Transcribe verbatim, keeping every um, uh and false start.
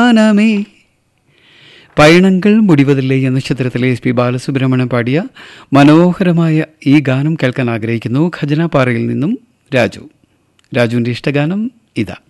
ഗാനമേ. പയണങ്ങൾ മുടിവതില്ലേ എന്ന ചിത്രത്തിലെ S P Balasubrahmanyam പാടിയ മനോഹരമായ ഈ ഗാനം കേൾക്കാൻ ആഗ്രഹിക്കുന്നു ഖജനാപ്പാറയിൽ നിന്നും രാജു. രാജുവിൻ്റെ ഇഷ്ടഗാനം ഇതാ.